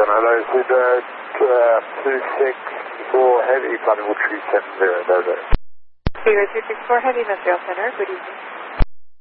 hello, is it 264 Heavy, Planning Tree 70, 0264 Heavy, Montreal Center, good evening.